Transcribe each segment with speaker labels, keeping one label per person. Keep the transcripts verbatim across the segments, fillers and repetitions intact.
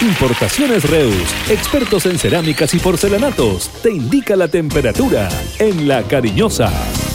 Speaker 1: Importaciones Reus, expertos en cerámicas y porcelanatos, te indica la temperatura en La Cariñosa.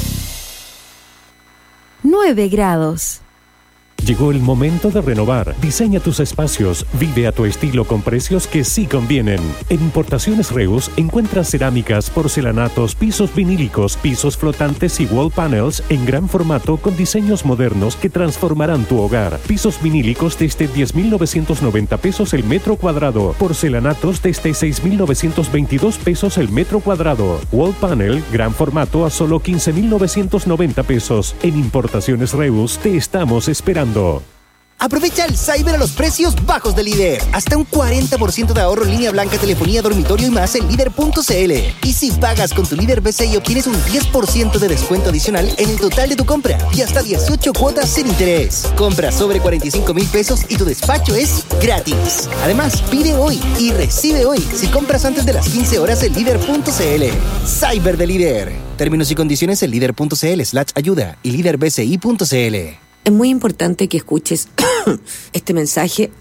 Speaker 2: nueve grados.
Speaker 3: Llegó el momento de renovar. Diseña tus espacios. Vive a tu estilo con precios que sí convienen. En Importaciones Reus encuentras cerámicas, porcelanatos, pisos vinílicos, pisos flotantes y wall panels en gran formato con diseños modernos que transformarán tu hogar. Pisos vinílicos desde diez mil novecientos noventa pesos el metro cuadrado. Porcelanatos desde seis mil novecientos veintidós pesos el metro cuadrado. Wall panel, gran formato a solo quince mil novecientos noventa pesos. En Importaciones Reus te estamos esperando.
Speaker 4: Aprovecha el Cyber a los precios bajos de Líder. Hasta un cuarenta por ciento de ahorro en línea blanca, telefonía, dormitorio y más en líder punto c l. Y si pagas con tu Líder B C I obtienes un diez por ciento de descuento adicional en el total de tu compra y hasta dieciocho cuotas sin interés. Compra sobre cuarenta y cinco mil pesos y tu despacho es gratis. Además, pide hoy y recibe hoy si compras antes de las quince horas en líder punto c l. Cyber de Líder. Términos y condiciones en líder punto c l slash ayuda y líder b c i punto c l.
Speaker 5: Es muy importante que escuches este mensaje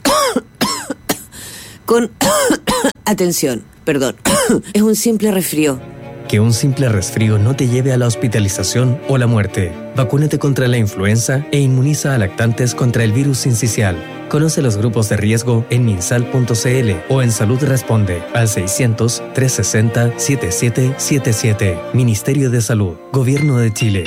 Speaker 5: con atención. Perdón, es un simple resfrío.
Speaker 6: Que un simple resfrío no te lleve a la hospitalización o la muerte. Vacúnate contra la influenza e inmuniza a lactantes contra el virus sincicial. Conoce los grupos de riesgo en minsal punto c l o en Salud Responde al seiscientos, trescientos sesenta, setenta y siete setenta y siete. Ministerio de Salud, Gobierno de Chile.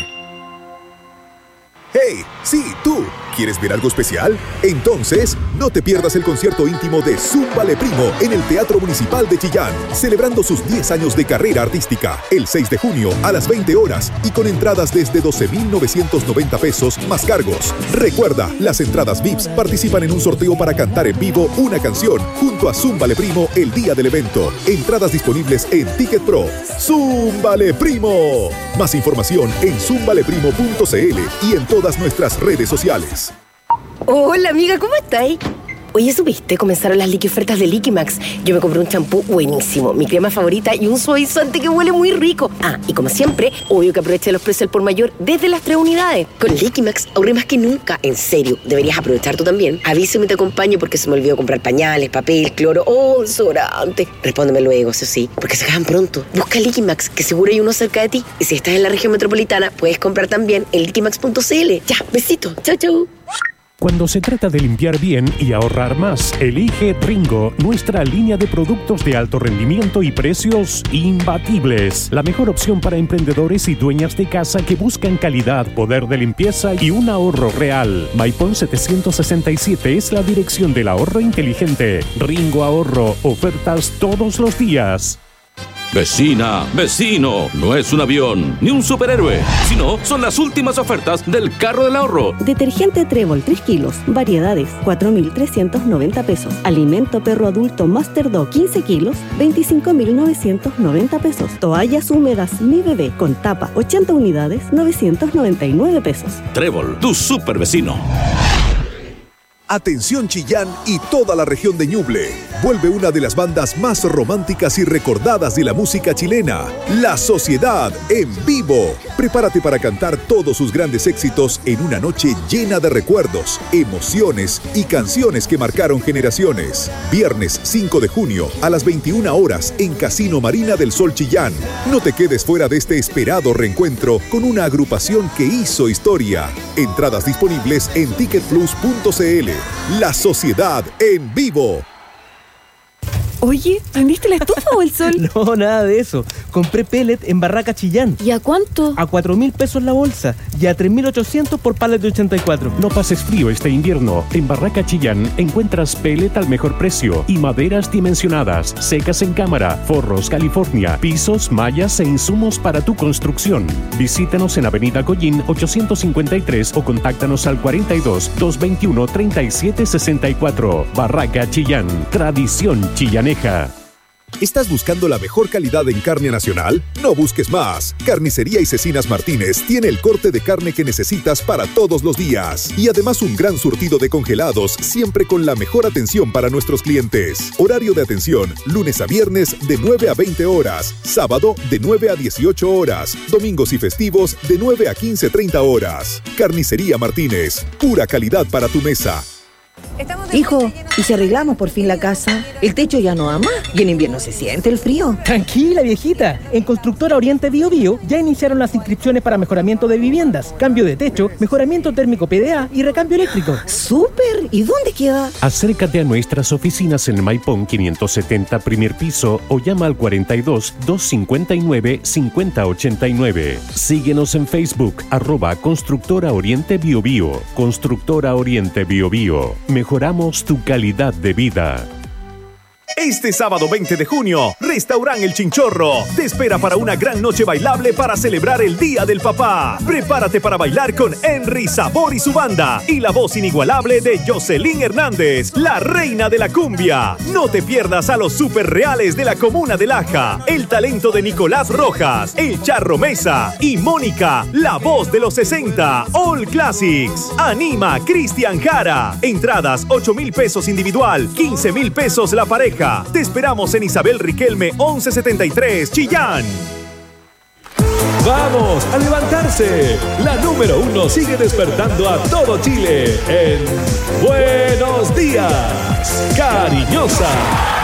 Speaker 7: ¡Hey! ¡Sí, tú! ¿Quieres ver algo especial? Entonces, no te pierdas el concierto íntimo de Zúmbale Primo en el Teatro Municipal de Chillán, celebrando sus diez años de carrera artística, el seis de junio a las veinte horas y con entradas desde doce mil novecientos noventa pesos más cargos. Recuerda, las entradas V I Ps participan en un sorteo para cantar en vivo una canción junto a Zúmbale Primo el día del evento. Entradas disponibles en Ticket Pro. ¡Zúmbale Primo! Más información en zúmbale primo punto c l y en todas nuestras redes sociales.
Speaker 8: Hola amiga, ¿cómo estáis? Oye, ¿supiste? Comenzaron las liqui ofertas de Liquimax. Yo me compré un champú buenísimo, mi crema favorita y un suavizante que huele muy rico. Ah, y como siempre, obvio que aproveché los precios al por mayor desde las tres unidades. Con Liquimax ahorré más que nunca. En serio, deberías aprovechar tú también. Avísame y te acompaño porque se me olvidó comprar pañales, papel, cloro o desodorante. Respóndeme luego, eso sí, porque se acaban pronto. Busca Liquimax, que seguro hay uno cerca de ti. Y si estás en la región metropolitana, puedes comprar también en liquimax punto c l. Ya, besito. Chau, chau.
Speaker 3: Cuando se trata de limpiar bien y ahorrar más, elige Ringo, nuestra línea de productos de alto rendimiento y precios imbatibles. La mejor opción para emprendedores y dueñas de casa que buscan calidad, poder de limpieza y un ahorro real. Maipón setecientos sesenta y siete es la dirección del ahorro inteligente. Ringo Ahorro, ofertas todos los días.
Speaker 9: Vecina, vecino, no es un avión ni un superhéroe, sino son las últimas ofertas del carro del ahorro.
Speaker 10: Detergente Trébol tres kilos, variedades, cuatro mil trescientos noventa pesos. Alimento perro adulto Master Dog quince kilos, veinticinco mil novecientos noventa pesos. Toallas húmedas Mi Bebé con tapa, ochenta unidades, novecientos noventa y nueve pesos.
Speaker 9: Trébol, tu super vecino.
Speaker 7: Atención Chillán y toda la región de Ñuble. Vuelve una de las bandas más románticas y recordadas de la música chilena, La Sociedad en vivo. Prepárate para cantar todos sus grandes éxitos en una noche llena de recuerdos, emociones y canciones que marcaron generaciones. Viernes cinco de junio a las veintiuna horas en Casino Marina del Sol Chillán. No te quedes fuera de este esperado reencuentro con una agrupación que hizo historia. Entradas disponibles en ticket plus punto c l. La Sociedad en vivo.
Speaker 2: Oye, ¿prendiste la estufa o el sol?
Speaker 11: No, nada de eso. Compré pellet en Barraca Chillán.
Speaker 2: ¿Y a cuánto?
Speaker 11: A cuatro mil pesos la bolsa y a tres mil ochocientos por pallet de ochenta y cuatro.
Speaker 3: No pases frío este invierno. En Barraca Chillán encuentras pellet al mejor precio y maderas dimensionadas, secas en cámara, forros California, pisos, mallas e insumos para tu construcción. Visítanos en Avenida Collín ochocientos cincuenta y tres o contáctanos al cuarenta y dos, doscientos veintiuno, treinta y siete sesenta y cuatro. Barraca Chillán, tradición chillaneja.
Speaker 7: ¿Estás buscando la mejor calidad en carne nacional? No busques más. Carnicería y Cecinas Martínez tiene el corte de carne que necesitas para todos los días. Y además un gran surtido de congelados, siempre con la mejor atención para nuestros clientes. Horario de atención, lunes a viernes de nueve a veinte horas. Sábado de nueve a dieciocho horas. Domingos y festivos de nueve a quince treinta horas. Carnicería Martínez, pura calidad para tu mesa.
Speaker 12: Hijo, ¿y si arreglamos por fin la casa? El techo ya no da más y en invierno se siente el frío.
Speaker 11: Tranquila, viejita. En Constructora Oriente Bio Bio ya iniciaron las inscripciones para mejoramiento de viviendas, cambio de techo, mejoramiento térmico P D A y recambio eléctrico.
Speaker 12: ¡Súper! ¿Y dónde queda?
Speaker 3: Acércate a nuestras oficinas en Maipón quinientos setenta, primer piso, o llama al cuarenta y dos, doscientos cincuenta y nueve, cincuenta ochenta y nueve. Síguenos en Facebook, arroba Constructora Oriente Bio Bio. Constructora Oriente Bio Bio. Mejoramos tu calidad de vida.
Speaker 13: Este sábado veinte de junio, Restaurant El Chinchorro te espera para una gran noche bailable para celebrar el Día del Papá. Prepárate para bailar con Henry Sabor y su banda y la voz inigualable de Jocelyn Hernández, la reina de la cumbia. No te pierdas a los super reales de la comuna de Laja, el talento de Nicolás Rojas, el Charro Mesa y Mónica, la voz de los sesenta, All Classics. Anima Cristian Jara. Entradas ocho mil pesos individual, quince mil pesos la pareja. Te esperamos en Isabel Riquelme once setenta y tres, Chillán.
Speaker 1: ¡Vamos a levantarse! La número uno sigue despertando a todo Chile en Buenos Días, Cariñosa.